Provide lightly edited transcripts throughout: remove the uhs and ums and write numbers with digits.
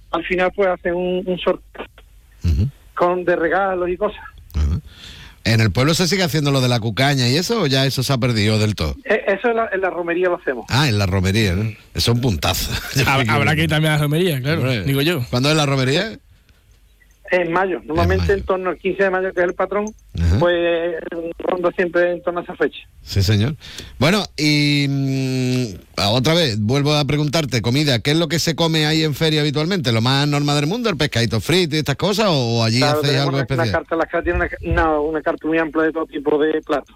al final pues hacen un sorteo de regalos y cosas. ¿En el pueblo se sigue haciendo lo de la cucaña y eso, o ya eso se ha perdido del todo? Eso en la romería lo hacemos. En la romería, ¿no? Eso es un puntazo. Habrá que ir también a la romería, claro, digo yo. ¿Cuándo es la romería? En mayo, normalmente en torno al 15 de mayo, que es el patrón, pues ronda siempre en torno a esa fecha. Sí, señor. Bueno, y otra vez, vuelvo a preguntarte, comida, ¿qué es lo que se come ahí en feria habitualmente? ¿Lo más normal del mundo, el pescadito frito y estas cosas, o allí hacéis algo especial? Una carta, las que tiene una carta muy amplia de todo tipo de platos.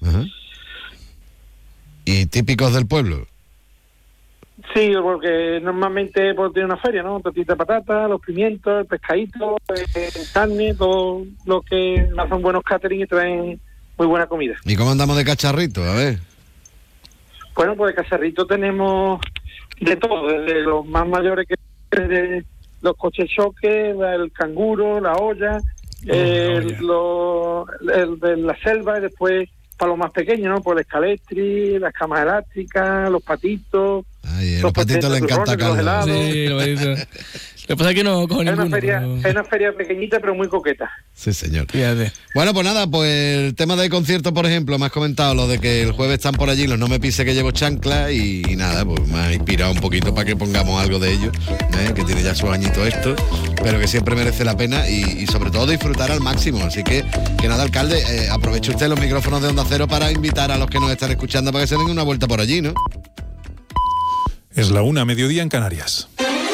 ¿Y típicos del pueblo? Sí, porque normalmente pues, tiene una feria, ¿no? Tortita de patata, los pimientos, el pescadito, carne, todo lo que hacen buenos catering y traen muy buena comida. ¿Y cómo andamos de cacharrito? A ver. Bueno, pues de cacharrito tenemos de todo, desde los más mayores que desde los coches choques, el canguro, la olla, el de la selva, y después para los más pequeños, ¿no? Pues el escalestri, las camas elásticas, los patitos. Ay, los patitos le encanta Carlos. Sí, los patitos. Lo que pasa es que no cojo ninguno. Es una feria pequeñita pero muy coqueta. Sí, señor. Fíjate. Bueno, pues nada, pues el tema de conciertos, por ejemplo, me has comentado lo de que el jueves están por allí los No Me Pise que llevo chancla y nada, pues me ha inspirado un poquito para que pongamos algo de ellos, que tiene ya sus añitos esto, pero que siempre merece la pena y sobre todo disfrutar al máximo. Así que nada, alcalde, aproveche usted los micrófonos de Onda Cero para invitar a los que nos están escuchando para que se den una vuelta por allí, ¿no? Es la 1:00 mediodía en Canarias.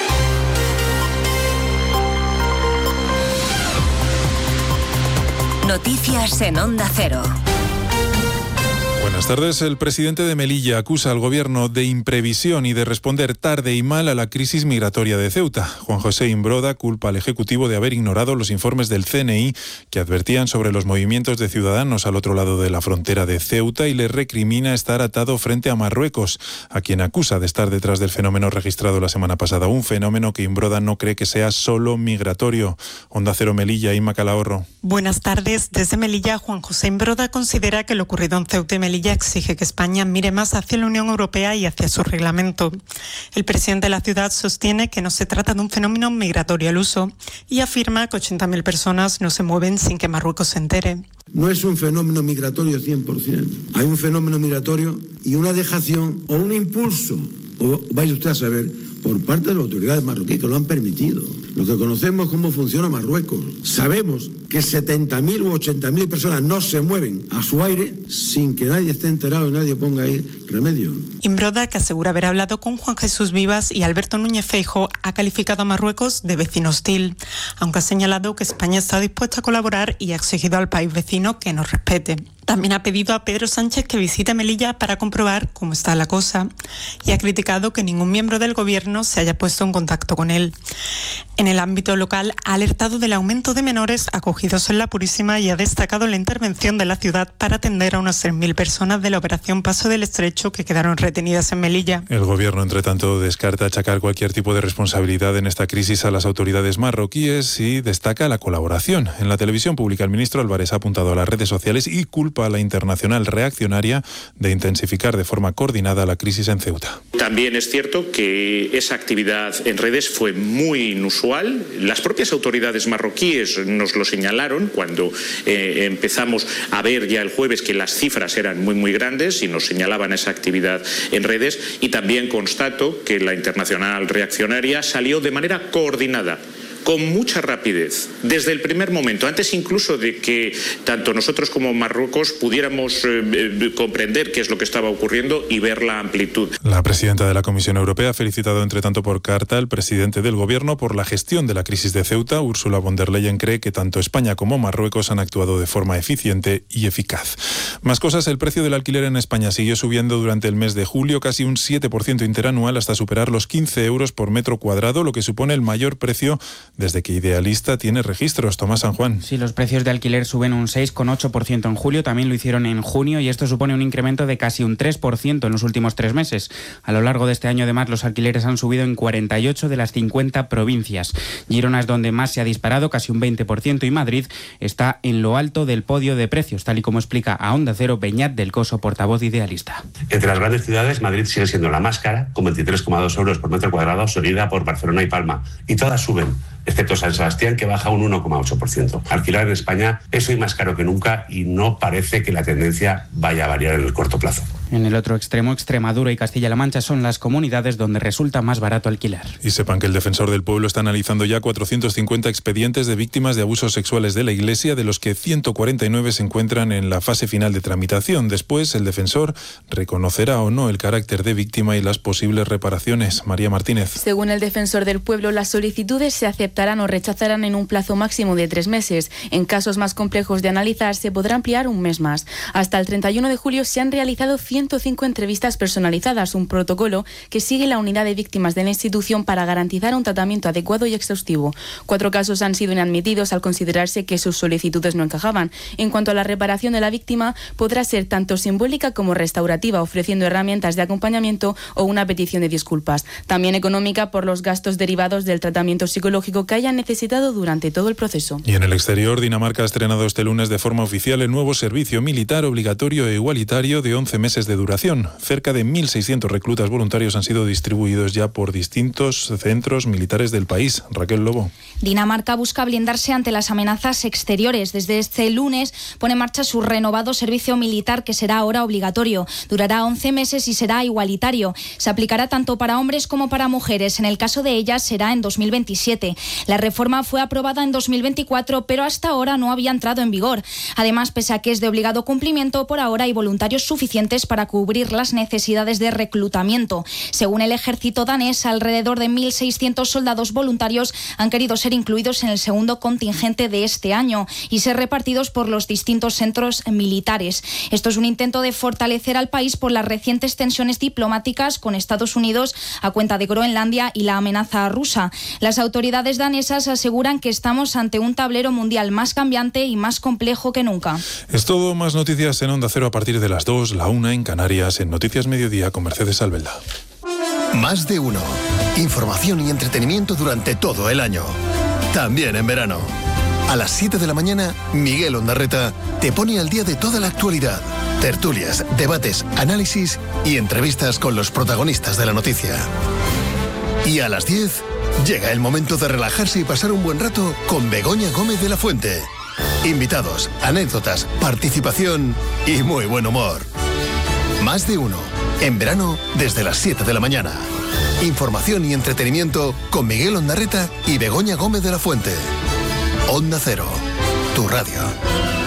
Noticias en Onda Cero. Buenas tardes. El presidente de Melilla acusa al gobierno de imprevisión y de responder tarde y mal a la crisis migratoria de Ceuta. Juan José Imbroda culpa al Ejecutivo de haber ignorado los informes del CNI que advertían sobre los movimientos de ciudadanos al otro lado de la frontera de Ceuta y le recrimina estar atado frente a Marruecos, a quien acusa de estar detrás del fenómeno registrado la semana pasada. Un fenómeno que Imbroda no cree que sea solo migratorio. Onda Cero Melilla, Inma Calahorro. Buenas tardes. Desde Melilla, Juan José Imbroda considera que lo ocurrido en Ceuta y Melilla exige que España mire más hacia la Unión Europea y hacia su reglamento. El presidente de la ciudad sostiene que no se trata de un fenómeno migratorio al uso y afirma que 80.000 personas no se mueven sin que Marruecos se entere. No es un fenómeno migratorio 100%. Hay un fenómeno migratorio y una dejación o un impulso, o vaya usted a saber, por parte de las autoridades marroquíes que lo han permitido. Lo que conocemos cómo funciona Marruecos. Sabemos que 70.000 u 80.000 personas no se mueven a su aire sin que nadie esté enterado y nadie ponga ahí remedio. Imbroda, que asegura haber hablado con Juan Jesús Vivas y Alberto Núñez Feijóo, ha calificado a Marruecos de vecino hostil, aunque ha señalado que España está dispuesta a colaborar y ha exigido al país vecino que nos respete. También ha pedido a Pedro Sánchez que visite Melilla para comprobar cómo está la cosa y ha criticado que ningún miembro del gobierno se haya puesto en contacto con él. En el ámbito local ha alertado del aumento de menores acogidos en la Purísima y ha destacado la intervención de la ciudad para atender a unas 3.000 personas de la operación Paso del Estrecho que quedaron retenidas en Melilla. El gobierno, entre tanto, descarta achacar cualquier tipo de responsabilidad en esta crisis a las autoridades marroquíes y destaca la colaboración. En la televisión pública, el ministro Álvarez ha apuntado a las redes sociales y culpa a la internacional reaccionaria de intensificar de forma coordinada la crisis en Ceuta. También es cierto que esa actividad en redes fue muy inusual. Las propias autoridades marroquíes nos lo señalaron cuando empezamos a ver ya el jueves que las cifras eran muy grandes y nos señalaban esa actividad en redes, y también constato que la internacional reaccionaria salió de manera coordinada, con mucha rapidez, desde el primer momento, antes incluso de que tanto nosotros como Marruecos pudiéramos comprender qué es lo que estaba ocurriendo y ver la amplitud. La presidenta de la Comisión Europea ha felicitado entre tanto por carta al presidente del gobierno por la gestión de la crisis de Ceuta. Ursula von der Leyen cree que tanto España como Marruecos han actuado de forma eficiente y eficaz. Más cosas, el precio del alquiler en España siguió subiendo durante el mes de julio, casi un 7% interanual hasta superar los 15 euros por metro cuadrado, lo que supone el mayor precio desde que Idealista tiene registros. Tomás San Juan. Sí, los precios de alquiler suben un 6,8% en julio, también lo hicieron en junio, y esto supone un incremento de casi un 3% en los últimos 3 meses. A lo largo de este año, además, los alquileres han subido en 48 de las 50 provincias. Girona es donde más se ha disparado, casi un 20%, y Madrid está en lo alto del podio de precios, tal y como explica a Onda Cero Beñat del Coso, portavoz de Idealista. Entre las grandes ciudades, Madrid sigue siendo la más cara, con 23,2 euros por metro cuadrado, seguida por Barcelona y Palma. Y todas suben, excepto San Sebastián, que baja un 1,8%. Alquilar en España es hoy más caro que nunca y no parece que la tendencia vaya a variar en el corto plazo. En el otro extremo, Extremadura y Castilla-La Mancha son las comunidades donde resulta más barato alquilar. Y sepan que el Defensor del Pueblo está analizando ya 450 expedientes de víctimas de abusos sexuales de la Iglesia, de los que 149 se encuentran en la fase final de tramitación. Después, el defensor reconocerá o no el carácter de víctima y las posibles reparaciones. María Martínez. Según el Defensor del Pueblo, las solicitudes se aceptarán o rechazarán en un plazo máximo de 3 meses. En casos más complejos de analizar, se podrá ampliar un mes más. Hasta el 31 de julio se han realizado 105 entrevistas personalizadas, un protocolo que sigue la unidad de víctimas de la institución para garantizar un tratamiento adecuado y exhaustivo. 4 casos han sido inadmitidos al considerarse que sus solicitudes no encajaban. En cuanto a la reparación de la víctima, podrá ser tanto simbólica como restaurativa, ofreciendo herramientas de acompañamiento o una petición de disculpas. También económica por los gastos derivados del tratamiento psicológico que hayan necesitado durante todo el proceso. Y en el exterior, Dinamarca ha estrenado este lunes de forma oficial el nuevo servicio militar obligatorio e igualitario de 11 meses de duración. Cerca de 1.600 reclutas voluntarios han sido distribuidos ya por distintos centros militares del país. Raquel Lobo. Dinamarca busca blindarse ante las amenazas exteriores. Desde este lunes pone en marcha su renovado servicio militar, que será ahora obligatorio. Durará 11 meses y será igualitario. Se aplicará tanto para hombres como para mujeres. En el caso de ellas será en 2027. La reforma fue aprobada en 2024, pero hasta ahora no había entrado en vigor. Además, pese a que es de obligado cumplimiento, por ahora hay voluntarios suficientes para cubrir las necesidades de reclutamiento. Según el ejército danés, alrededor de 1.600 soldados voluntarios han querido ser incluidos en el segundo contingente de este año y ser repartidos por los distintos centros militares. Esto es un intento de fortalecer al país por las recientes tensiones diplomáticas con Estados Unidos a cuenta de Groenlandia y la amenaza rusa. Las autoridades danesas aseguran que estamos ante un tablero mundial más cambiante y más complejo que nunca. Es todo. Más noticias en Onda Cero a partir de las 2, la 1 en Canarias, en Noticias Mediodía con Mercedes Albelda. Más de uno. Información y entretenimiento durante todo el año. También en verano. A las 7 de la mañana, Miguel Ondarreta te pone al día de toda la actualidad. Tertulias, debates, análisis y entrevistas con los protagonistas de la noticia. Y a las 10, llega el momento de relajarse y pasar un buen rato con Begoña Gómez de la Fuente. Invitados, anécdotas, participación y muy buen humor. Más de uno. En verano, desde las 7 de la mañana. Información y entretenimiento con Miguel Ondarreta y Begoña Gómez de la Fuente. Onda Cero, tu radio.